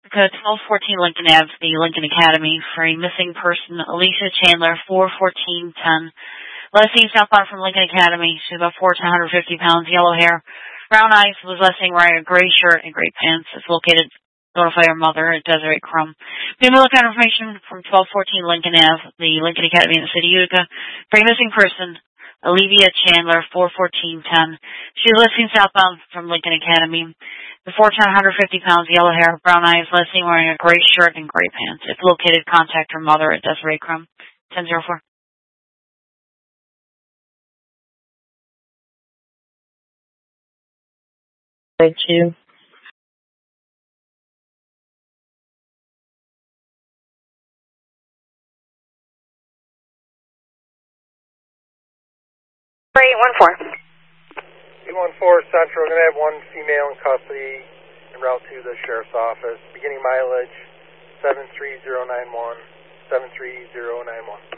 1214 Lincoln Ave, the Lincoln Academy, for a missing person, Alicia Chandler, 41410. Last seen southbound from Lincoln Academy. She's about 4 to 150 pounds, yellow hair, brown eyes, was last seen wearing a gray shirt and gray pants. It's located. Notify her mother, Desiree Crum. Be able to look at information from 1214 Lincoln Ave, the Lincoln Academy in the city of Utica, for a missing person, Olivia Chandler, 41410. She's last seen southbound from Lincoln Academy. The 4 to 150 pounds, yellow hair, brown eyes, last seen wearing a gray shirt and gray pants. If located, contact her mother at Desiree Crum, 1004. Thank you. For 814. 814 Central, we're going to have one female in custody en route to the sheriff's office. Beginning mileage 73091, 73091.